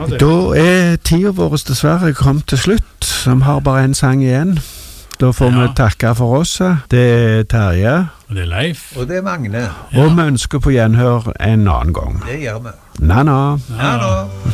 Da tiden vår dessverre kommet til slutt. Vi har bare en sang igjen. Da får vi takke for oss. Det Terje. Og det Leif. Og det Magne. Og vi ønsker på gjenhør en annen gang. Det gjør vi. Na-na. Ja, da.